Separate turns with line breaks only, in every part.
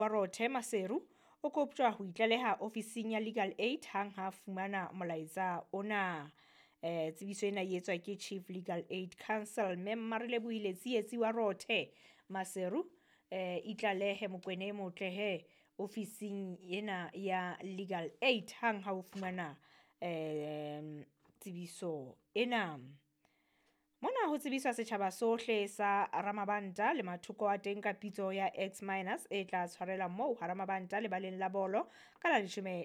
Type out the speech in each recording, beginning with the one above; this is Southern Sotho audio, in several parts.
wa Rothe Maseru o koptjwa ho itlaleha ofising ya Legal Aid hang ha fumana molaetsa ona. Tsebiso ena e etswa ke Chief Legal Aid Counsel Mme Mmarilebohile Tsietsi wa Rothe Maseru itlalehe Mokoena Motle he ofising ena ya Legal Aid hang ha o fumana tsebiso ena. Mona ho tsebiswa setjhaba sohle sa Ramabanta le mathoko a teng ka pitso ya X- e tla tshwarela moo Ramabanta le baleng la bolo ka la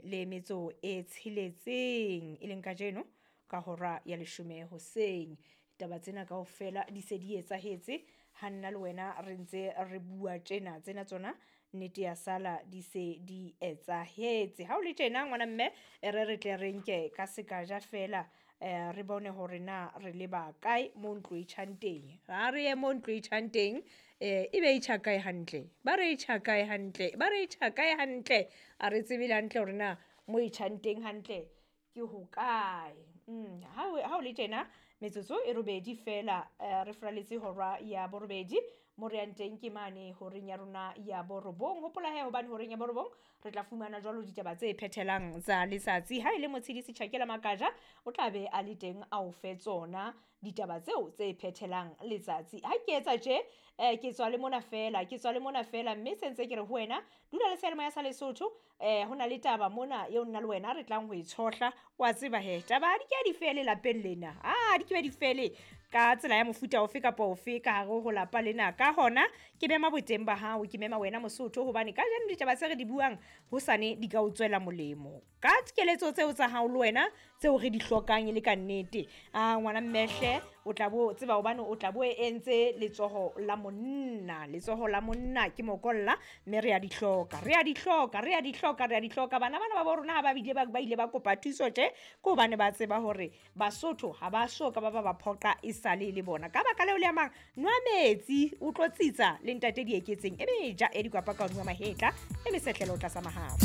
16 e leng kajeno ka hora ya 10 hoseng. Taba tsena kaofela di se di etsahetse ha nna le wena re ntse re bua tsena tsona nnete ya sala di se di etsahetse. Ha o le tjena ngwana mme re tle re nke ka sekaja fela re bone hore na re leba kae mo ntlo e tshanteng. Ha re ye mo ntlo e tshanteng ebe e tshakae hantle ba re tshakae hantle a re tsebile hantle hore na mo e tshanteng hantle ke ho kae. Ha o le tjena metsotso e robedi fela re fraletse hora ya borobedi mo re yanteng ke mane horeng ya rona ya borobong. Hopola he hobane horeng ya borobong re tla fumana jwalo ditaba tse phethelang tsa letsatsi. Ha ile motshedisi Tjhakela Makaja o tla be a le teng a o fe tsona ditaba tseo tse phethelang letsatsi. Ha ke etsa tje ke tswa le mona fela mme sentse ke re ho wena dula le selemo ya sa Lesotho. Hona le taba mona eo nna le wena re tlang ho e tshohla wa tseba he taba di ke di fele lapeng lena di ke di fele ka tsela ya mofuta ofe kapa ofe ka hare ho lapa lena. Ka hona ke mema boteng ba hao ke mema wena Mosotho hobane ka jeno ditaba tse re di buang hosane di ka utswela molemo ka dikeletso tseo tsa hao le wena tseo re di hlokang le ka nnete. Ngwana mmehle o tla bo tseba hobane o tla bo entse letsoho la monna ke mokolla mme re a di hloka bana ba rona ba ile ba kopa thuso tje ko bane ba tseba hore Basotho ha ba soka ba phoqa isale le bona ka baka leo le amang nwa metsi o tlo tsitsa le ntate di eketseng ebe ja e di kwapa ka nwa mahetla e mesehlelo tla sa mahabo.